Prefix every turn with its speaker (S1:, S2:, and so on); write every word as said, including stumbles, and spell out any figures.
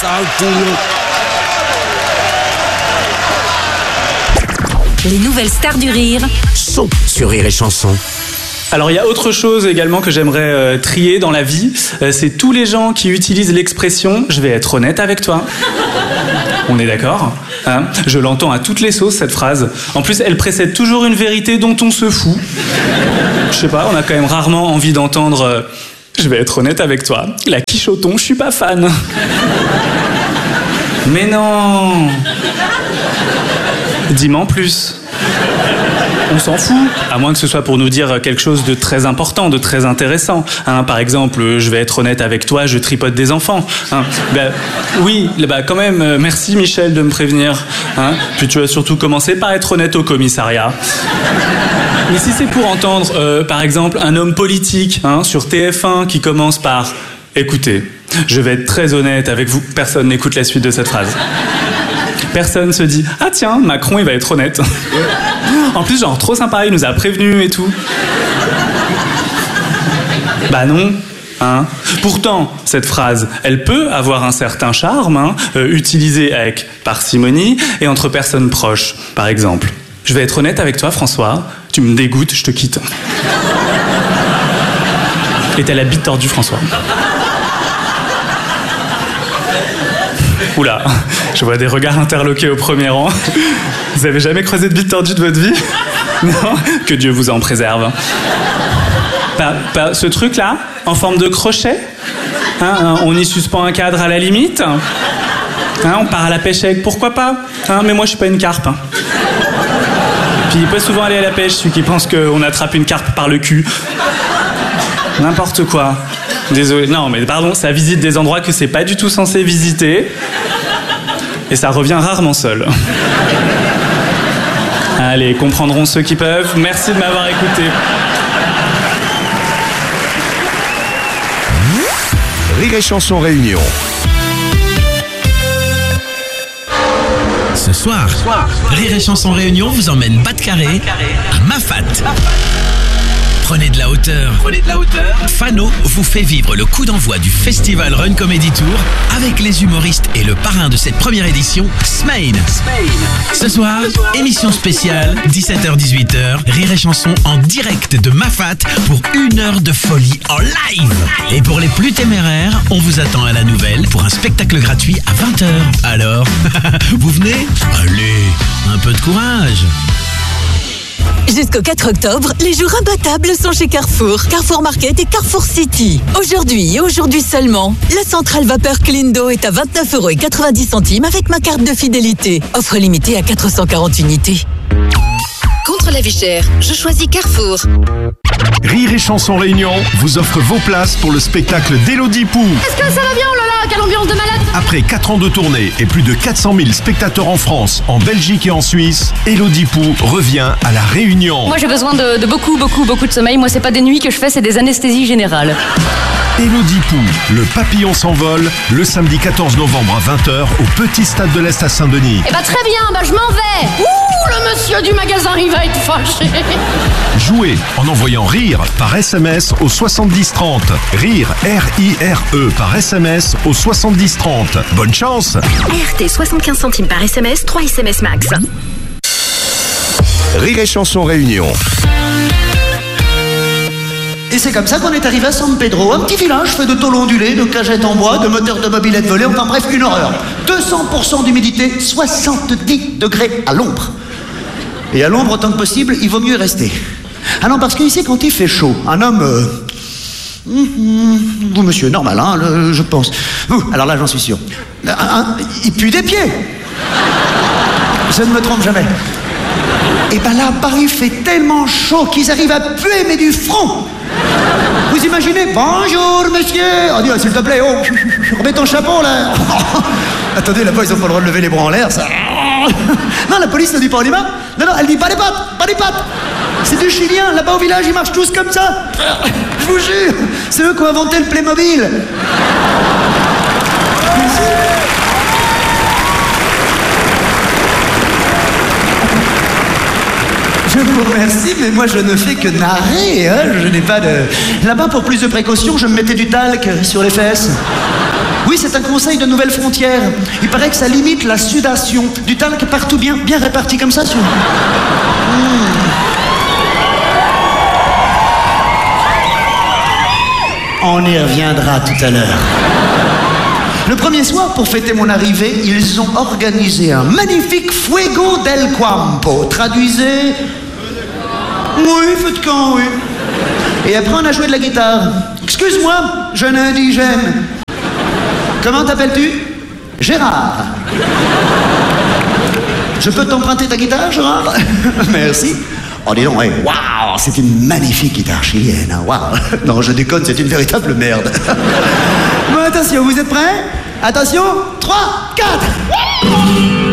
S1: sale couillon.
S2: Les nouvelles stars du rire
S1: sont sur Rire et Chanson.
S3: Alors il y a autre chose également que j'aimerais euh, trier dans la vie, euh, c'est tous les gens qui utilisent l'expression « je vais être honnête avec toi ». On est d'accord, hein? Je l'entends à toutes les sauces cette phrase. En plus elle précède toujours une vérité dont on se fout. Je sais pas, on a quand même rarement envie d'entendre euh, « je vais être honnête avec toi, la quiche au thon, je suis pas fan ». Mais non, dis-moi en plus. On s'en fout, à moins que ce soit pour nous dire quelque chose de très important, de très intéressant. Hein, par exemple, je vais être honnête avec toi, je tripote des enfants. Hein, bah, oui, bah, quand même, merci Michel de me prévenir. Hein, puis tu vas surtout commencer par être honnête au commissariat. Mais si c'est pour entendre, euh, par exemple, un homme politique hein, sur T F un qui commence par « Écoutez, je vais être très honnête avec vous », personne n'écoute la suite de cette phrase. Personne se dit « Ah tiens, Macron, il va être honnête. » En plus, genre, trop sympa, il nous a prévenus et tout. Bah non, hein. Pourtant, cette phrase, elle peut avoir un certain charme, hein, euh, utilisée avec parcimonie et entre personnes proches, par exemple. Je vais être honnête avec toi, François, tu me dégoûtes, je te quitte. Et t'as la bite tordue, François. Oula, je vois des regards interloqués au premier rang. Vous avez jamais croisé de bite tordue de votre vie? Non? Que Dieu vous en préserve. Bah, bah, ce truc-là, en forme de crochet, hein, on y suspend un cadre à la limite. Hein, on part à la pêche avec, pourquoi pas? Hein, mais moi, je suis pas une carpe. Puis il peut souvent aller à la pêche, celui qui pense qu'on attrape une carpe par le cul. N'importe quoi. Désolé, non mais pardon, ça visite des endroits que c'est pas du tout censé visiter. Et ça revient rarement seul. Allez, comprendront ceux qui peuvent. Merci de m'avoir écouté.
S1: Rire et Chanson Réunion.
S4: Ce soir, Rire et Chanson Réunion vous emmène bas de carré à Mafat. Prenez de la hauteur. Prenez de la hauteur. Fano vous fait vivre le coup d'envoi du Festival Run Comedy Tour avec les humoristes et le parrain de cette première édition, Smain. Ce soir, émission spéciale, dix-sept heures dix-huit heures, Rire et Chanson en direct de Mafat pour une heure de folie en live. Et pour les plus téméraires, on vous attend à la Nouvelle pour un spectacle gratuit à vingt heures. Alors, vous venez? Allez, un peu de courage.
S5: Jusqu'au quatre octobre, les jours imbattables sont chez Carrefour. Carrefour Market et Carrefour City. Aujourd'hui et aujourd'hui seulement, la centrale vapeur Clindo est à vingt-neuf euros quatre-vingt-dix avec ma carte de fidélité. Offre limitée à quatre cent quarante unités.
S6: Contre la vie chère, je choisis Carrefour.
S7: Rire et Chanson Réunion vous offre vos places pour le spectacle d'Élodie Pou.
S8: Est-ce que ça va bien? Oh là là, quelle ambiance de malade!
S7: Après quatre ans de tournée et plus de quatre cent mille spectateurs en France, en Belgique et en Suisse, Élodie Pou revient à La Réunion.
S8: Moi j'ai besoin de, de beaucoup, beaucoup, beaucoup de sommeil. Moi c'est pas des nuits que je fais, c'est des anesthésies générales.
S7: Élodie Pou, le papillon s'envole, le samedi quatorze novembre à vingt heures au Petit Stade de l'Est à Saint-Denis.
S8: Eh bah très bien, bah je m'en vais. Ouh, le monsieur du magasin il va être fâché.
S7: Jouez en envoyant RIRE par S M S au soixante-dix trente. RIRE, R I R E par S M S au soixante-dix trente. Bonne chance.
S6: R T soixante-quinze centimes par S M S, trois S M S max.
S1: Rire et Chanson Réunion.
S9: Et c'est comme ça qu'on est arrivé à San Pedro, un petit village fait de tôles ondulées, de cagettes en bois, de moteurs de mobylettes volées, enfin bref, une horreur. deux cents pour cent d'humidité, soixante-dix degrés à l'ombre. Et à l'ombre, autant que possible, il vaut mieux y rester. Ah non, parce qu'ici, quand il fait chaud, un homme... Euh... Vous, monsieur, normal, hein, le, je pense. Vous, alors là, j'en suis sûr. Un, un, il pue des pieds. Je ne me trompe jamais. Et ben là-bas, il fait tellement chaud qu'ils arrivent à puer, mais du front. Vous imaginez? Bonjour, monsieur. Oh, dis, s'il te plaît, oh, remets ton chapeau, là. Attendez, là-bas, ils ont pas le droit de lever les bras en l'air, ça. Non, la police ne dit pas aux mains. Non, non, elle dit pas les pattes, pas les pattes. C'est du chilien, là-bas au village, ils marchent tous comme ça. Je vous jure, c'est eux qui ont inventé le Playmobil. Je vous remercie, mais moi je ne fais que narrer, hein. Je n'ai pas de... Là-bas, pour plus de précaution, je me mettais du talc sur les fesses. Oui, c'est un conseil de Nouvelle Frontière. Il paraît que ça limite la sudation. Du talc partout bien, bien réparti comme ça. Sur... Mmh. On y reviendra tout à l'heure. Le premier soir, pour fêter mon arrivée, ils ont organisé un magnifique Fuego del Campo. Traduisez... Oui, feu de camp, oui. Et après, on a joué de la guitare. Excuse-moi, jeune indigène. Comment t'appelles-tu? Gérard. Je peux t'emprunter ta guitare, Gérard? Merci. Oh, dis donc, hey, waouh, c'est une magnifique guitare chilienne. Hein, waouh. Non, je déconne, c'est une véritable merde. Bon, attention, vous êtes prêts? Attention, trois, quatre.